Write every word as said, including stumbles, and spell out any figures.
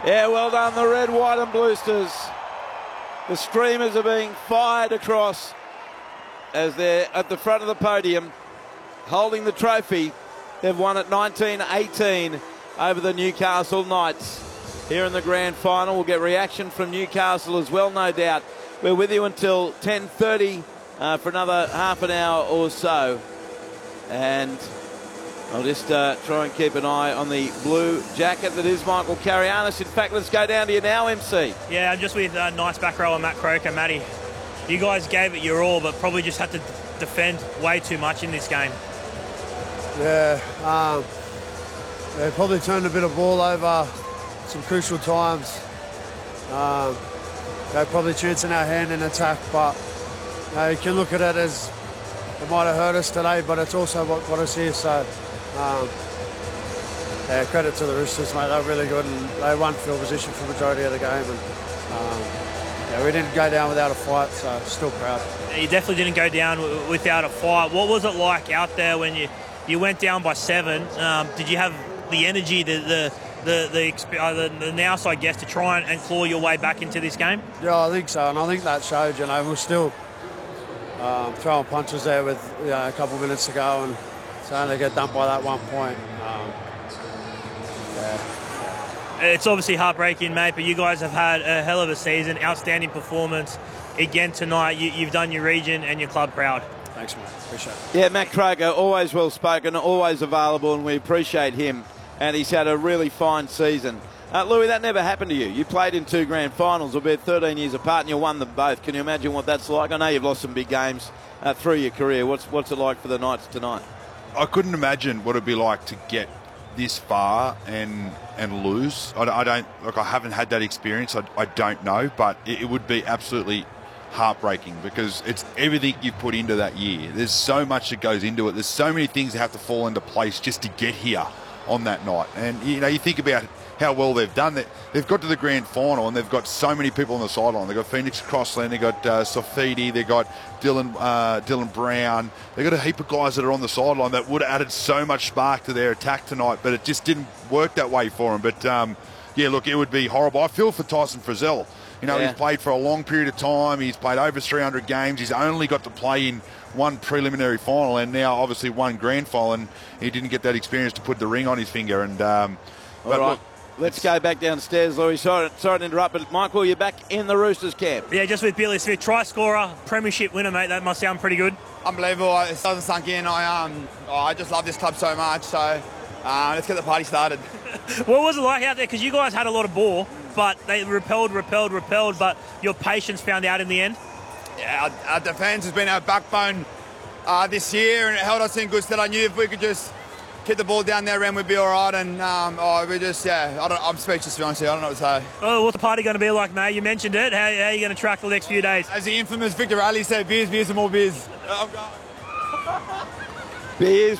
Yeah, well done, the red, white and Bluesters. The streamers are being fired across as they're at the front of the podium holding the trophy. They've won at nineteen eighteen over the Newcastle Knights. Here in the grand final, we'll get reaction from Newcastle as well, no doubt. We're with you until ten thirty uh, for another half an hour or so. And I'll just uh, try and keep an eye on the blue jacket that is Michael Carianis. In fact, let's go down to you now, M C. Yeah, I'm just with uh, nice back rower Matt Croker. Matty, you guys gave it your all, but probably just had to d- defend way too much in this game. Yeah, um, they probably turned a bit of ball over some crucial times. Um, they probably chance in our hand in attack, but you know, you can look at it as it might have hurt us today, but it's also what got us here. So, um, yeah, credit to the Roosters, mate. They're really good, and they won field position for the majority of the game. And um, yeah, we didn't go down without a fight, so still proud. You definitely didn't go down w- without a fight. What was it like out there when you, you went down by seven? Um, did you have the energy, the the the the, exp- uh, the, the nous, I guess, to try and, and claw your way back into this game? Yeah, I think so, and I think that showed. You know, we're still um, throwing punches there with you know, a couple of minutes to go, and to only get dumped by that one point. Um, yeah. It's obviously heartbreaking, mate, but you guys have had a hell of a season, outstanding performance. Again tonight, you, you've done your region and your club proud. Thanks, mate. Appreciate it. Yeah, Matt Croker, always well spoken, always available, and we appreciate him. And he's had a really fine season. Uh, Louis, that never happened to you. You played in two grand finals, albeit thirteen years apart, and you won them both. Can you imagine what that's like? I know you've lost some big games uh, through your career. What's what's it like for the Knights tonight? I couldn't imagine what it'd be like to get this far and and lose. I, I don't like. I haven't had that experience. I, I don't know, but it, it would be absolutely heartbreaking because it's everything you've put into that year. There's so much that goes into it. There's so many things that have to fall into place just to get here on that night. And you know, you think about how well they've done that. They've got to the grand final and they've got so many people on the sideline. They've got Phoenix Crossland, they've got uh, Sofidi, they've got Dylan uh, Dylan Brown. They've got a heap of guys that are on the sideline that would have added so much spark to their attack tonight, but it just didn't work that way for them. But um, yeah, look, it would be horrible. I feel for Tyson Frizzell. You know, yeah. He's played for a long period of time. He's played over three hundred games. He's only got to play in one preliminary final and now obviously one grand final, and he didn't get that experience to put the ring on his finger. And um, All but right. look, Let's go back downstairs, Louis. Sorry, sorry to interrupt, but Michael, you're back in the Roosters camp. Yeah, just with Billy Smith, try scorer, premiership winner, mate. That must sound pretty good. Unbelievable. It doesn't sunk in. I um, oh, I just love this club so much. So uh, let's get the party started. What was it like out there? Because you guys had a lot of ball, but they repelled, repelled, repelled. But your patience found out in the end. Yeah, our, our defence has been our backbone uh, this year, and it held us in good stead. I knew if we could just keep the ball down there and we'd be all right. And um, oh, we just, yeah, I don't, I'm speechless to be honest with you. I don't know what to say. Oh, what's the party going to be like, mate? You mentioned it. How, how are you going to track the next few days? As the infamous Victor Ali said, beers, beers and more beers. Beers,